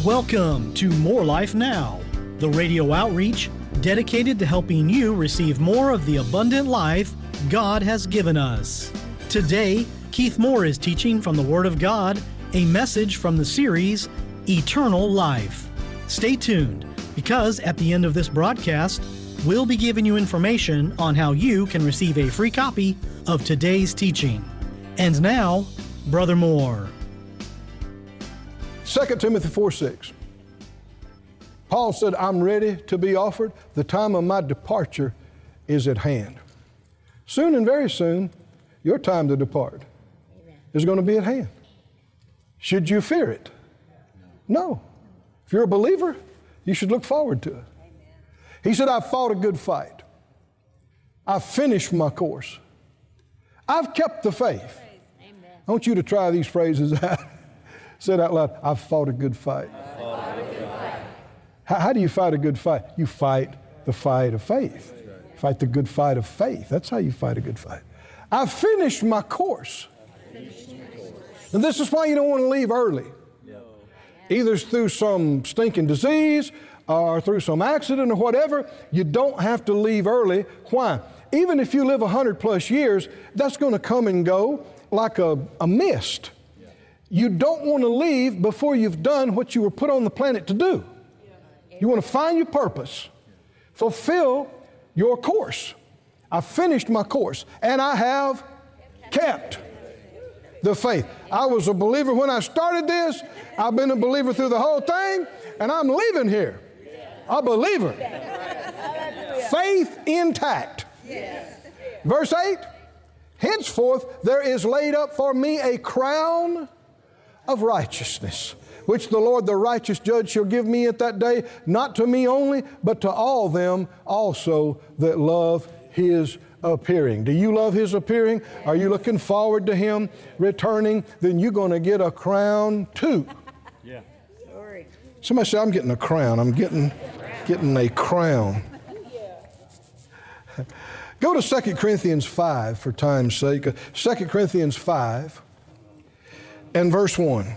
Welcome to More Life Now, the radio outreach dedicated to helping you receive more of the abundant life God has given us. Today, Keith Moore is teaching from the Word of God, a message from the series, Eternal Life. Stay tuned, because at the end of this broadcast, we'll be giving you information on how you can receive a free copy of today's teaching. And now, Brother Moore. 2 Timothy 4:6. Paul said, I'm ready to be offered. The time of my departure is at hand. Soon and very soon, your time to depart is going to be at hand. Should you fear it? No. If you're a believer, you should look forward to it. He said, I've fought a good fight. I've finished my course. I've kept the faith. I want you to try these phrases out. Say it out loud. I've fought a good fight. How do you fight a good fight? You fight the fight of faith. Fight the good fight of faith. That's how you fight a good fight. I've finished my course. And this is why you don't want to leave early. Either through some stinking disease or through some accident or whatever. You don't have to leave early. Why? Even if you live 100 plus years, that's going to come and go like a mist. You don't want to leave before you've done what you were put on the planet to do. You want to find your purpose, fulfill your course. I finished my course, and I have kept the faith. I was a believer when I started this. I've been a believer through the whole thing, and I'm leaving here a believer. Faith intact. Verse 8, henceforth there is laid up for me a crown of righteousness, which the Lord, the righteous judge, shall give me at that day, not to me only, but to all them also that love His appearing. Do you love His appearing? Are you looking forward to Him returning? Then you're going to get a crown too. Yeah. Somebody say, I'm getting a crown. I'm getting a crown. Go to 2 Corinthians 5 for time's sake. 2 Corinthians 5 and verse 1.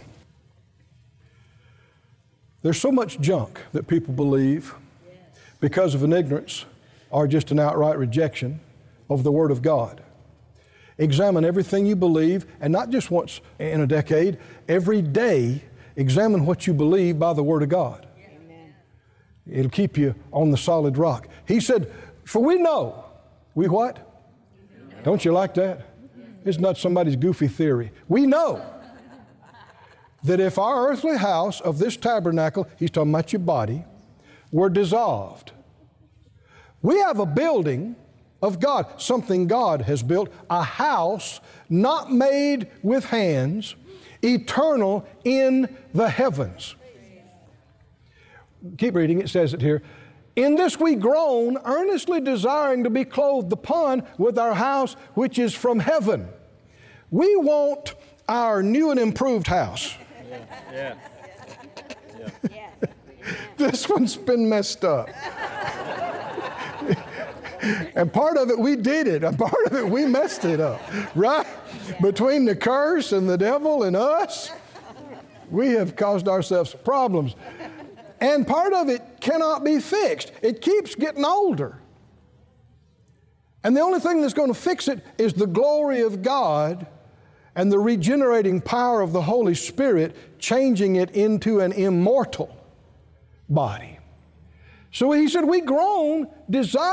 There's so much junk that people believe because of an ignorance or just an outright rejection of the Word of God. Examine everything you believe, and not just once in a decade. Every day, examine what you believe by the Word of God. Amen. It'll keep you on the solid rock. He said, for we know. We what? Don't you like that? It's not somebody's goofy theory. We know that if our earthly house of this tabernacle, he's talking about your body, were dissolved, we have a building of God, something God has built, a house not made with hands, eternal in the heavens. Keep reading, it says it here. In this we groan, earnestly desiring to be clothed upon with our house which is from heaven. We want our new and improved house. Yeah. This one's been messed up. And part of it we did it, and part of it we messed it up, right? Between the curse and the devil and us, we have caused ourselves problems. And part of it cannot be fixed. It keeps getting older. And the only thing that's going to fix it is the glory of God and the regenerating power of the Holy Spirit, changing it into an immortal body. So he said, we groan, desire